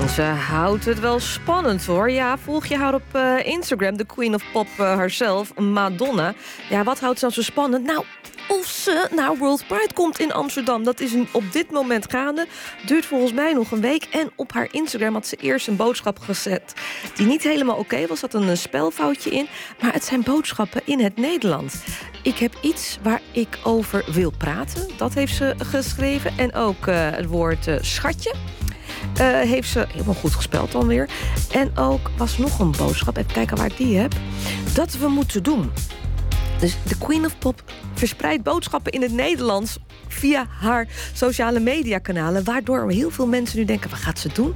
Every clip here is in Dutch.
Ze houdt het wel spannend, hoor. Ja, volg je haar op Instagram, de Queen of Pop herself, Madonna. Ja, wat houdt ze dan zo spannend? Nou, of ze naar World Pride komt in Amsterdam. Dat is op dit moment gaande. Duurt volgens mij nog een week. En op haar Instagram had ze eerst een boodschap gezet die niet helemaal oké was. Er zat een spelfoutje in. Maar het zijn boodschappen in het Nederlands. Ik heb iets waar ik over wil praten. Dat heeft ze geschreven. En ook het woord schatje. Heeft ze helemaal goed gespeld dan weer. En ook was nog een boodschap. Even kijken waar ik die heb. Dat we moeten doen. Dus de Queen of Pop verspreidt boodschappen in het Nederlands via haar sociale mediakanalen, waardoor heel veel mensen nu denken, wat gaat ze doen?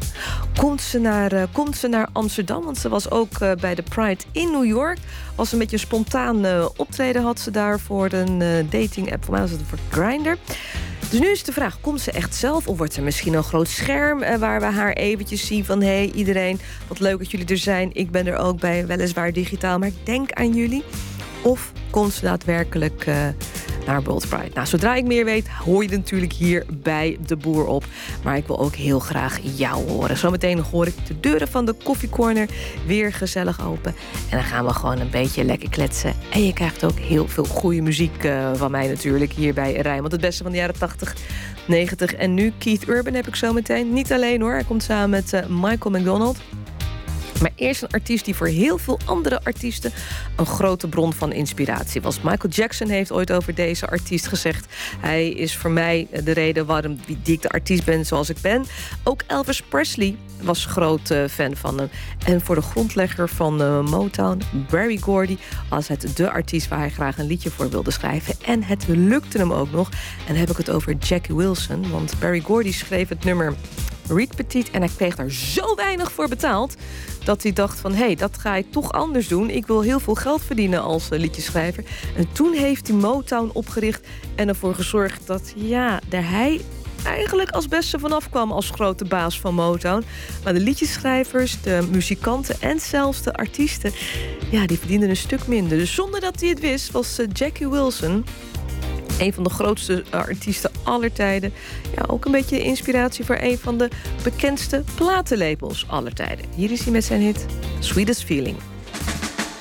Komt ze naar Amsterdam? Want ze was ook bij de Pride in New York. Was een beetje een spontaan optreden had ze daar voor een dating app. Voor mij was het voor Grindr. Dus nu is de vraag, komt ze echt zelf? Of wordt er misschien een groot scherm waar we haar eventjes zien van, hey, iedereen, wat leuk dat jullie er zijn. Ik ben er ook bij, weliswaar digitaal, maar ik denk aan jullie. Of komt ze daadwerkelijk naar World Pride? Nou, zodra ik meer weet, hoor je het natuurlijk hier bij De Boer op. Maar ik wil ook heel graag jou horen. Zometeen hoor ik de deuren van de koffiecorner weer gezellig open. En dan gaan we gewoon een beetje lekker kletsen. En je krijgt ook heel veel goede muziek van mij natuurlijk hier bij Rijnmond. Het beste van de jaren 80, 90 en nu. Keith Urban heb ik zometeen. Niet alleen hoor, hij komt samen met Michael McDonald. Maar eerst een artiest die voor heel veel andere artiesten een grote bron van inspiratie was. Michael Jackson heeft ooit over deze artiest gezegd: hij is voor mij de reden waarom ik de artiest ben zoals ik ben. Ook Elvis Presley was groot fan van hem. En voor de grondlegger van Motown, Berry Gordy, was het de artiest waar hij graag een liedje voor wilde schrijven. En het lukte hem ook nog. En dan heb ik het over Jackie Wilson. Want Berry Gordy schreef het nummer Reed Petit en hij kreeg daar zo weinig voor betaald dat hij dacht van, hé, dat ga ik toch anders doen. Ik wil heel veel geld verdienen als liedjeschrijver. En toen heeft hij Motown opgericht en ervoor gezorgd dat, ja, daar hij eigenlijk als beste vanaf kwam als grote baas van Motown. Maar de liedjeschrijvers, de muzikanten en zelfs de artiesten, ja, die verdienden een stuk minder. Dus zonder dat hij het wist, was Jackie Wilson een van de grootste artiesten aller tijden. Ja, ook een beetje inspiratie voor een van de bekendste platenlabels aller tijden. Hier is hij met zijn hit Sweetest Feeling.